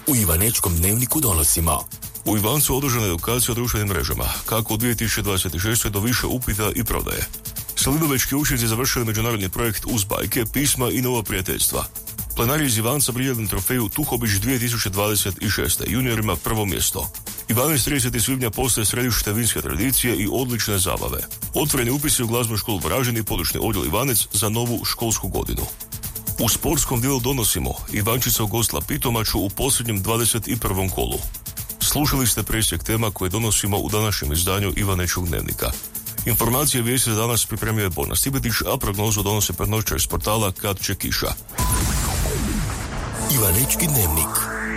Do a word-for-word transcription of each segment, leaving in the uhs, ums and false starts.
U Ivanečkom dnevniku donosimo. U Ivancu održana je edukacija o društvenim mrežama, kako u dvije tisuće dvadeset šeste. do više upita i prodaje. Selinovečki učenici završili međunarodni projekt uz bajke, pisma i nova prijateljstva. Plenari iz Ivanca pridjelili trofeju Tuhobić dvije tisuće dvadeset šeste. Juniorima prvo mjesto. Ivanec tridesetog svibnja postaje središte vinske tradicije i odlične zabave. Otvoreni upisi u glazbenu školu Varaždin i područni odjel Ivanec za novu školsku godinu. U sportskom dijelu donosimo. Ivančica ugostila Pitomaču u posljednjem dvadeset prvom kolu. Slušali ste presjek tema koje donosimo u današnjem izdanju Ivanečkog dnevnika. Informacije vijesti za danas pripremio Borna Stipetić, a prognozu donose prednošćar iz portala Kad će kiša. Ivanečki dnevnik.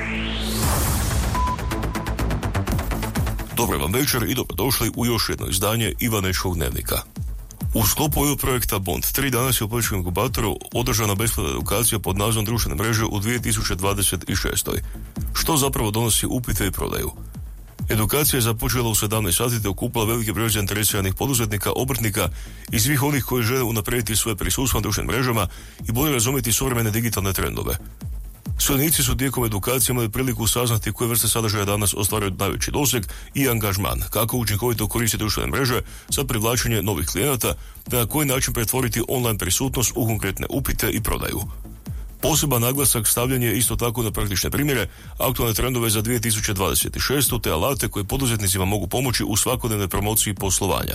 Dobro vam večer i dobrodošli u još jedno izdanje Ivanečkog dnevnika. U sklopu ovog projekta Bond, tri danas je u političkom inkubatoru održana besplatna edukacija pod nazivom društvene mreže u dvije tisuće dvadeset šestoj. Što zapravo donosi upite i prodaju? Edukacija je započela u sedamnaest sati te okupila veliki broj zainteresiranih poduzetnika, obrtnika i svih onih koji žele unaprijediti svoje prisustvo na društvenim mrežama i bolje razumjeti suvremene digitalne trendove. Sudionici su tijekom edukacije imali priliku saznati koje vrste sadržaja danas ostvaruju najveći doseg i angažman, kako učinkovito koristiti društvene mreže za privlačenje novih klijenata, te na koji način pretvoriti online prisutnost u konkretne upite i prodaju. Poseban naglasak stavljen je isto tako na praktične primjere, aktualne trendove za dvije tisuće dvadeset šestu. te alate koje poduzetnicima mogu pomoći u svakodnevnoj promociji poslovanja.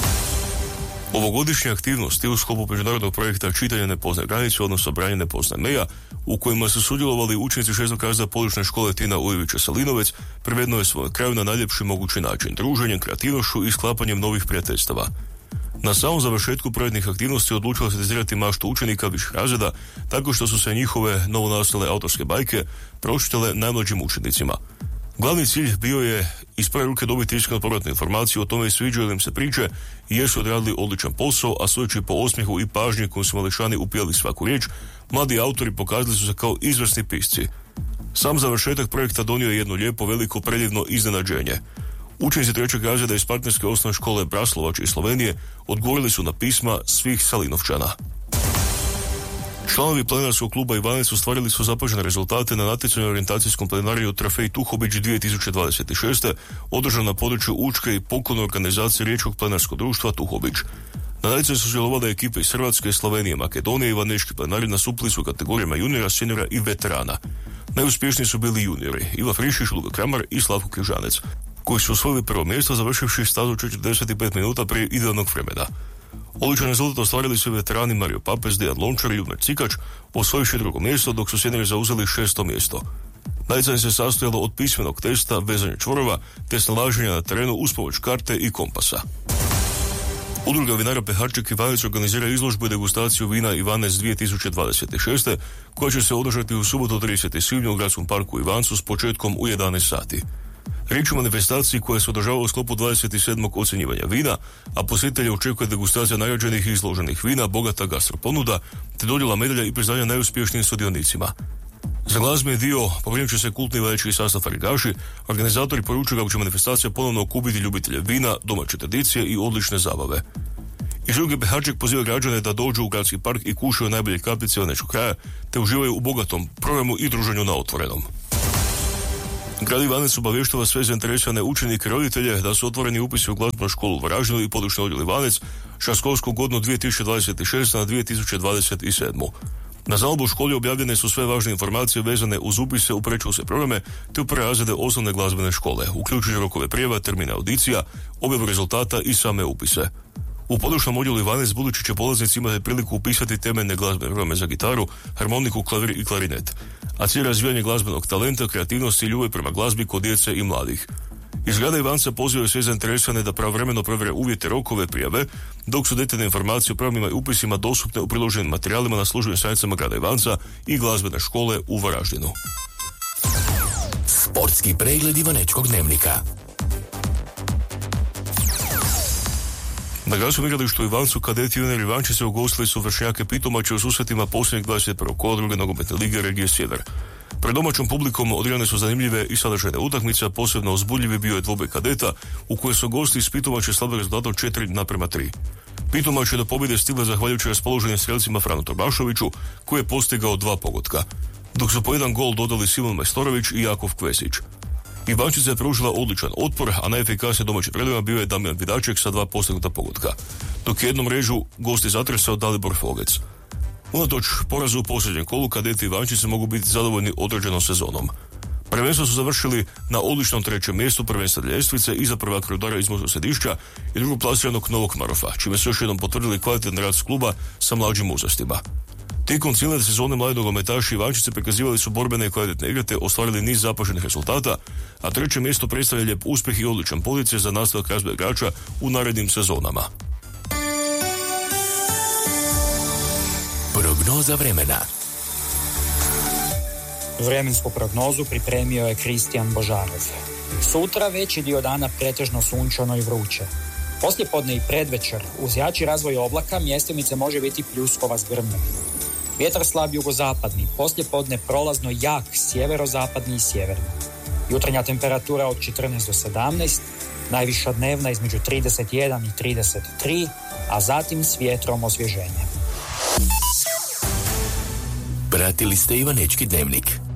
Ovogodišnje aktivnosti u sklopu međunarodnog projekta Čitanje ne poznaje granice, odnosno Branje ne poznaje meja, u kojima su sudjelovali učenici šestog razreda područne škole Tina Ujevića Selinovec, privedeno je svoj kraju na najljepši mogući način, druženjem, kreativnošću i sklapanjem novih prijateljstava. Na samom završetku projektnih aktivnosti odlučilo se dizirati maštu učenika viših razreda, tako što su se njihove novonastale autorske bajke pročitale najmlađim učenicima. Glavni cilj bio je iz prve ruke dobiti iskreno povratnu informaciju o tome sviđaju li im se priče i jesu odradili odličan posao, a sudeći po osmijehu i pažnji koju su mališani upijali svaku riječ, mladi autori pokazali su se kao izvrsni pisci. Sam završetak projekta donio je jedno lijepo, veliko, predivno iznenađenje. Učenici trećeg razreda iz partnerske osnovne škole Braslovač iz Slovenije odgovorili su na pisma svih Selinovčana. Članovi plenarskog kluba Ivanec ostvarili su zapažene rezultate na natjecanju orijentacijskom plenariju Trofej Tuhobić dvije tisuće dvadeset šeste. održan na području Učke i poklonne organizacije Riječkog plenarskog društva Tuhobić. Na natjecanju su sudjelovale ekipe iz Hrvatske, Slovenije, Makedonije. Ivanečki plenari nastupili su u kategorijama juniora, seniora i veterana. Najuspješniji su bili juniori Iva Frišić, Luka Kramar i Slavko Križanec, koji su osvojili prvo mjesto završivši stazu četrdeset pet minuta prije idealnog vremena. Odličan rezultat ostvarili su veterani Mario Papez, Dejan Lončar i Ljubomir Cikač, osvojivši drugo mjesto, dok su seniori zauzeli šesto mjesto. Natjecanje se sastojalo od pismenog testa, vezanja čvorova, te snalaženja na terenu uz pomoć karte i kompasa. Udruga vinara Peharček Ivanec organizira izložbu i degustaciju vina Ivanec dvije tisuće dvadeset šeste. koja će se održati u subotu tridesetog svibnja u gradskom parku Ivancu s početkom u jedanaest sati. Riječ o manifestaciji koja se održava u sklopu dvadeset sedmog ocjenjivanja vina, a posjetitelje očekuje degustacija nagrađenih i izloženih vina, bogata gastroponuda, te dodjela medalja i priznanja najuspješnijim sudionicima. Za glazbeni dio pobrinut će se kultni ivanečki sastav Farigaši. Organizatori poručuju kako će manifestacija ponovno okupiti ljubitelje vina, domaće tradicije i odlične zabave. Iz druge Peharček poziva građane da dođu u gradski park i kušaju najbolje kapljice Ivanečkog kraja, te uživaju u bogatom programu i druženju na otvorenom. Grad Ivanec obavještava sve zainteresirane učenike i roditelje da su otvoreni upisi u glazbenu školu u Varaždinu i područni odjel Ivanec za školsku godinu dvije tisuće dvadeset šeste. na dvije tisuće dvadeset sedmu. Na zalogu u školi objavljene su sve važne informacije vezane uz upise u predškolske programe te u prve razrede osnovne glazbene škole, uključujući rokove prijava, termine audicija, objavu rezultata i same upise. U područnom odjelu Ivanec budući će polaznici imati priliku upisati temeljne glazbene programe za gitaru, harmoniku, klavir i klarinet, a cilj razvijanje glazbenog talenta, kreativnosti i ljubavi prema glazbi kod djece i mladih. Iz grada Ivanca pozivaju sve zainteresirane da pravovremeno provjere uvjete, rokove, prijave, dok su detaljne informacije o programima i upisima dostupne u priloženim materijalima na službenim stranicama grada Ivanca i glazbene škole u Varaždinu. Sportski pregled Ivanečkog dnevnika. Na gradskom igralištu u Ivancu kadeti juniori Ivanči se ugostili su vršnjake Pitomače u susretima posljednjeg dvadeset prvog kola druge nogometne lige regije Sjever. Pred domaćom publikom odigrane su zanimljive i sadržajne utakmice, a posebno uzbudljivi bio je dvoboj kadeta u kojoj su gosti iz Pitomače slabili rezultatom četiri naprema tri. Pitomač je do pobjede stigla zahvaljujući raspoloženim strelcima Franu Torbašoviću, koji je postigao dva pogotka. dok su po jedan gol dodali Simon Majstorović i Jakov Kvesić. Ivančica je pružila odličan otpor, a najefikasniji domaći redovima bio je Damjan Vidaček sa dva postignuta pogotka, dok je jednu mrežu gosti zatresao Dalibor Fogec. Unatoč porazu u posljednjem kolu, kadeti Ivančice mogu biti zadovoljni određenom sezonom. Prvenstvo su završili na odličnom trećem mjestu prvenstva ljestvice iza prvaka Rudara iz Murskog Središća i drugog plasiranog Novog Marofa, čime su još jednom potvrdili kvalitetan rad kluba sa mlađim uzrastima. Tijekom cijele sezone mladi nogometaši Ivančice prikazivali su borbene i kvalitetne igre te ostvarili niz zapaženih rezultata, a treće mjesto predstavlja lijep uspjeh i odličan poticaj za nastavak razvoja igrača u narednim sezonama. Prognoza vremena. Vremensku prognozu pripremio je Kristijan Božanov. Sutra veći dio dana pretežno sunčano i vruće. Poslijepodne i predvečer, uz jači razvoj oblaka, mjestimice može biti pljuskova s grmljem. Vjetar slab jugozapadni, poslijepodne prolazno jak sjeverozapadni i sjeverni. Jutarnja temperatura od četrnaest do sedamnaest, najviša dnevna između trideset jedan i trideset tri, a zatim s vjetrom osvježenje. Pratili ste Ivanečki dnevnik.